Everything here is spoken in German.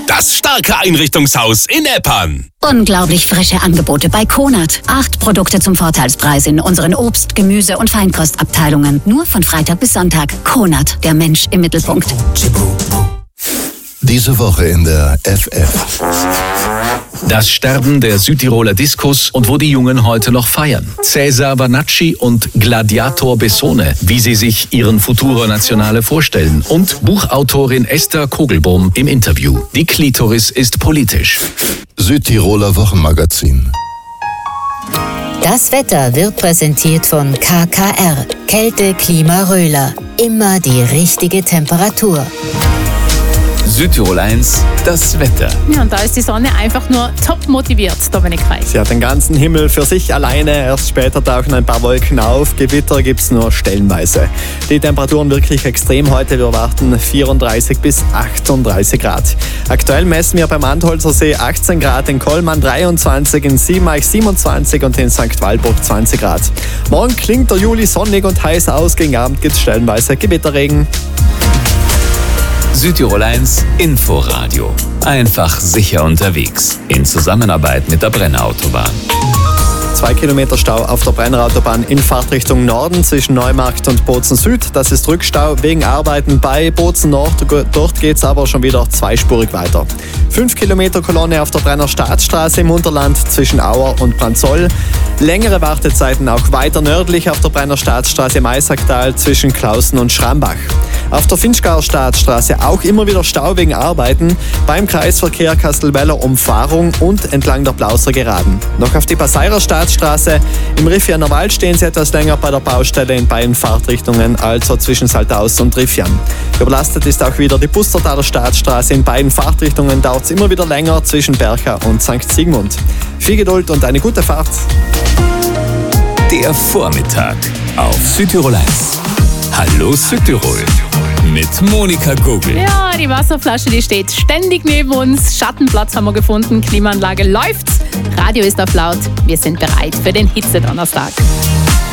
Das starke Einrichtungshaus in Eppern. Unglaublich frische Angebote bei Konert. 8 Produkte zum Vorteilspreis in unseren Obst-, Gemüse- und Feinkostabteilungen. Nur von Freitag bis Sonntag. Konert, der Mensch im Mittelpunkt. Diese Woche in der FF. Das Sterben der Südtiroler Diskos und wo die Jungen heute noch feiern. Cesar Vanacci und Gladiator Bessone, wie sie sich ihren Futuro Nationale vorstellen. Und Buchautorin Esther Kogelbohm im Interview. Die Klitoris ist politisch. Südtiroler Wochenmagazin. Das Wetter wird präsentiert von KKR. Kälte, Klima, Röhler. Immer die richtige Temperatur. Südtirol 1, das Wetter. Ja, und da ist die Sonne einfach nur top motiviert, Dominik Reich. Sie hat den ganzen Himmel für sich alleine. Erst später tauchen ein paar Wolken auf. Gewitter gibt es nur stellenweise. Die Temperaturen wirklich extrem heute. Wir erwarten 34 bis 38 Grad. Aktuell messen wir beim Antholzer See 18 Grad, in Kollmann 23, in Siebenreich 27 und in St. Walburg 20 Grad. Morgen klingt der Juli sonnig und heiß aus. Gegen Abend gibt es stellenweise Gewitterregen. Südtirol 1, Inforadio. Einfach sicher unterwegs. In Zusammenarbeit mit der Brenner Autobahn. 2 Kilometer Stau auf der Brenner Autobahn in Fahrtrichtung Norden zwischen Neumarkt und Bozen Süd. Das ist Rückstau wegen Arbeiten bei Bozen Nord. Dort geht es aber schon wieder zweispurig weiter. 5 Kilometer Kolonne auf der Brenner Staatsstraße im Unterland zwischen Auer und Branzoll. Längere Wartezeiten auch weiter nördlich auf der Brenner Staatsstraße im Eisacktal zwischen Klausen und Schrambach. Auf der Finchgauer Staatsstraße auch immer wieder Stau wegen Arbeiten beim Kreisverkehr Kastelweller Umfahrung und entlang der Blauser Geraden. Noch auf die Passeirer Staatsstraße im Riffianer Wald stehen sie etwas länger bei der Baustelle in beiden Fahrtrichtungen, also zwischen Saltaus und Riffian. Überlastet ist auch wieder die Pustertaler Staatsstraße in beiden Fahrtrichtungen, dauert es immer wieder länger zwischen Bercha und St. Sigmund. Viel Geduld und eine gute Fahrt. Der Vormittag auf Südtirol 1. Hallo Südtirol mit Monika Gogel. Ja, die Wasserflasche, die steht ständig neben uns. Schattenplatz haben wir gefunden, Klimaanlage läuft. Radio ist auf laut. Wir sind bereit für den Hitze-Donnerstag.